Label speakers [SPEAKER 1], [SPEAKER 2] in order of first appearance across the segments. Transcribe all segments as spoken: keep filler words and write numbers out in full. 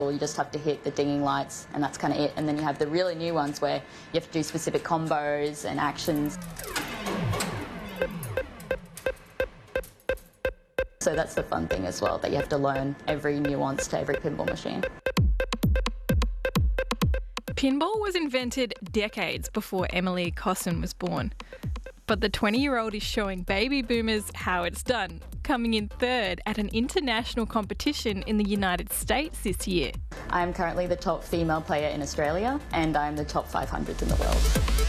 [SPEAKER 1] Or you just have to hit the dinging lights and that's kind of it. And then you have the really new ones where you have to do specific combos and actions. So that's the fun thing as well, that you have to learn every nuance to every pinball machine.
[SPEAKER 2] Pinball was invented decades before Emily Cosson was born. But the twenty-year-old is showing baby boomers how it's done, coming in third at an international competition in the United States this year.
[SPEAKER 1] I'm currently the top female player in Australia and I'm the top five hundred in the world.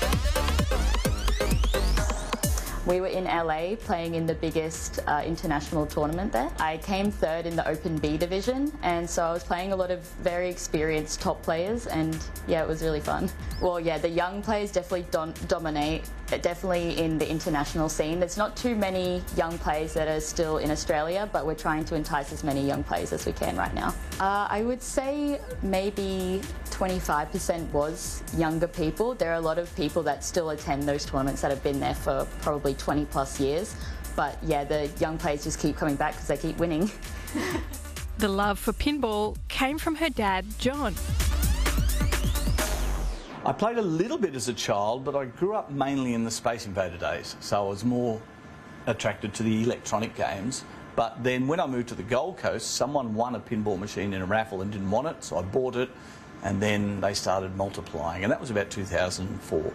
[SPEAKER 1] We were in L A playing in the biggest uh, international tournament there. I came third in the Open B division, and so I was playing a lot of very experienced top players, and yeah, it was really fun. Well, yeah, the young players definitely don dominate, definitely in the international scene. There's not too many young players that are still in Australia, but we're trying to entice as many young players as we can right now. Uh, I would say maybe twenty-five percent was younger people. There are a lot of people that still attend those tournaments that have been there for probably twenty plus years. But yeah, the young players just keep coming back because they keep winning.
[SPEAKER 2] The love for pinball came from her dad, John.
[SPEAKER 3] I played a little bit as a child, but I grew up mainly in the Space Invader days, so I was more attracted to the electronic games. But then when I moved to the Gold Coast, someone won a pinball machine in a raffle and didn't want it, so I bought it, and then they started multiplying, and that was about two thousand four.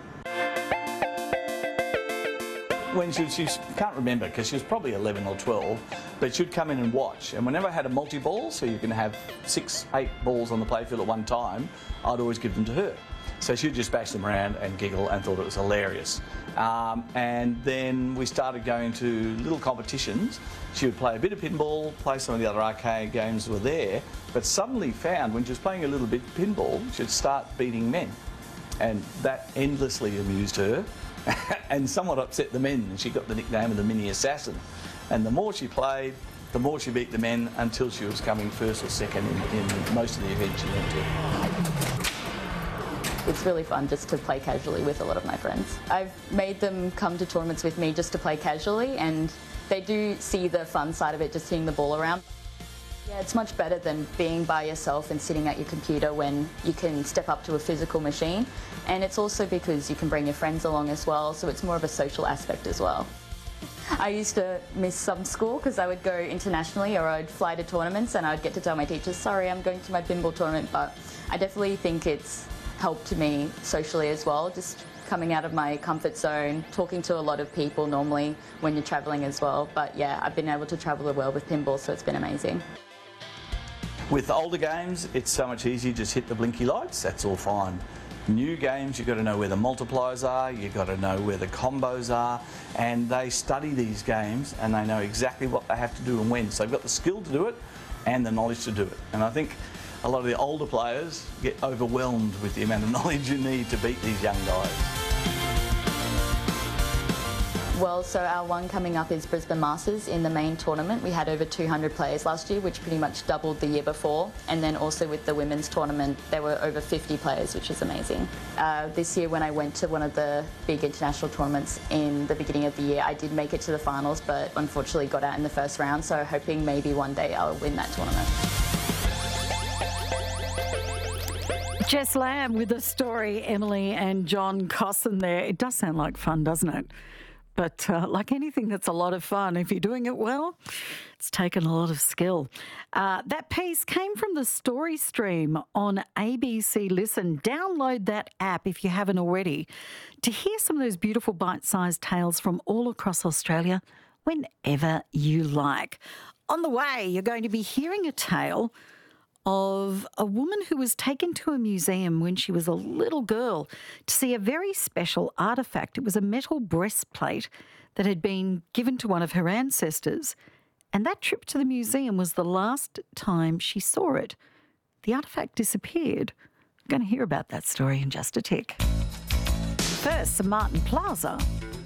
[SPEAKER 3] When she, she can't remember because she was probably eleven or twelve, but she'd come in and watch, and whenever I had a multi-ball, so you can have six, eight balls on the playfield at one time, I'd always give them to her. So she'd just bash them around and giggle and thought it was hilarious. Um, and then we started going to little competitions. She would play a bit of pinball, play some of the other arcade games that were there, but suddenly found when she was playing a little bit of pinball, she'd start beating men. And that endlessly amused her and somewhat upset the men, and she got the nickname of the Mini Assassin. And the more she played, the more she beat the men until she was coming first or second in, in most of the events she went to.
[SPEAKER 1] It's really fun just to play casually with a lot of my friends. I've made them come to tournaments with me just to play casually, and they do see the fun side of it, just seeing the ball around. Yeah, it's much better than being by yourself and sitting at your computer when you can step up to a physical machine. And it's also because you can bring your friends along as well, so it's more of a social aspect as well. I used to miss some school because I would go internationally, or I'd fly to tournaments and I'd get to tell my teachers, sorry, I'm going to my pinball tournament, but I definitely think it's helped me socially as well, just coming out of my comfort zone, talking to a lot of people normally when you're travelling as well. But yeah, I've been able to travel the world with pinball, so it's been amazing.
[SPEAKER 3] With older games, it's so much easier, just hit the blinky lights, that's all fine. New games, you've got to know where the multipliers are, you've got to know where the combos are, and they study these games and they know exactly what they have to do and when. So they've got the skill to do it and the knowledge to do it. And I think a lot of the older players get overwhelmed with the amount of knowledge you need to beat these young guys.
[SPEAKER 1] Well, so our one coming up is Brisbane Masters in the main tournament. We had over two hundred players last year, which pretty much doubled the year before. And then also with the women's tournament, there were over fifty players, which is amazing. Uh, this year when I went to one of the big international tournaments in the beginning of the year, I did make it to the finals, but unfortunately got out in the first round. So hoping maybe one day I'll win that tournament.
[SPEAKER 4] Jess Lamb with the story, Emily and John Cosson there. It does sound like fun, doesn't it? But uh, like anything that's a lot of fun, if you're doing it well, it's taken a lot of skill. Uh, that piece came from the Story Stream on A B C Listen. Download that app if you haven't already to hear some of those beautiful bite-sized tales from all across Australia whenever you like. On the way, you're going to be hearing a tale of a woman who was taken to a museum when she was a little girl to see a very special artefact. It was a metal breastplate that had been given to one of her ancestors, and that trip to the museum was the last time she saw it. The artefact disappeared. We're going to hear about that story in just a tick. First, some Martin Plaza